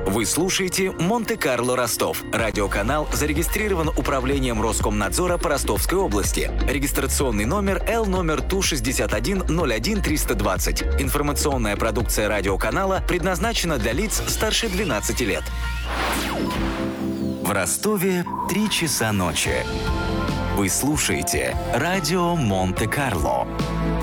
Вы слушаете «Монте-Карло Ростов». Радиоканал зарегистрирован Управлением Роскомнадзора по Ростовской области. Регистрационный номер L ТУ 6101320. Информационная продукция радиоканала предназначена для лиц старше 12 лет. В Ростове 3 часа ночи. Вы слушаете радио Монте-Карло.